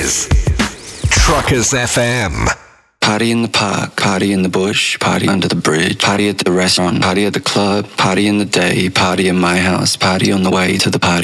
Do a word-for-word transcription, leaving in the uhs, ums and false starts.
is Truckers F M. Party in the park, party in the bush, party under the bridge, party at the restaurant, party at the club, party in the day, party in my house, party on the way to the party.